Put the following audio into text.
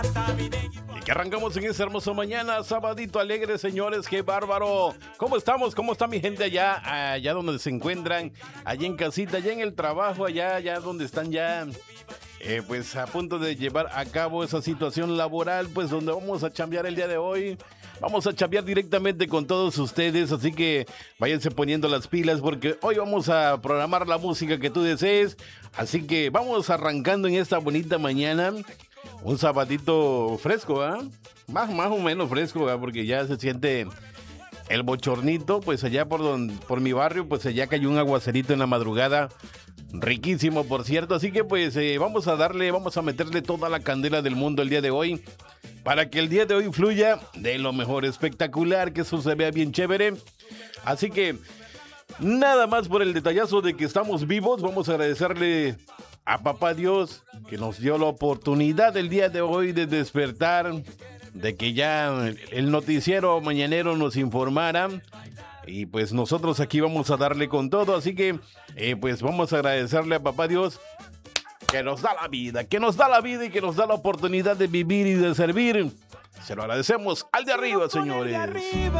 Y que arrancamos en esta hermosa mañana, sabadito alegre, señores, qué bárbaro. ¿Cómo estamos? ¿Cómo está mi gente allá donde se encuentran? Allá en casita, allá en el trabajo, allá donde están ya, pues a punto de llevar a cabo esa situación laboral, pues donde vamos a chambear el día de hoy. Vamos a chambear directamente con todos ustedes, así que váyanse poniendo las pilas porque hoy vamos a programar la música que tú desees. Así que vamos arrancando en esta bonita mañana. Un sabadito fresco, ¿ah? Más o menos fresco, ¿ah? Porque ya se siente el bochornito, pues allá por mi barrio, pues allá cayó un aguacerito en la madrugada. Riquísimo, por cierto. Así que pues vamos a meterle toda la candela del mundo el día de hoy. Para que el día de hoy fluya de lo mejor, espectacular, que eso se vea bien chévere. Así que nada más por el detallazo de que estamos vivos, vamos a agradecerle a Papá Dios que nos dio la oportunidad el día de hoy de despertar, de que ya el noticiero mañanero nos informara. Y pues nosotros aquí vamos a darle con todo, así que pues vamos a agradecerle a Papá Dios que nos da la vida, y que nos da la oportunidad de vivir y de servir. Se lo agradecemos al de arriba, señores.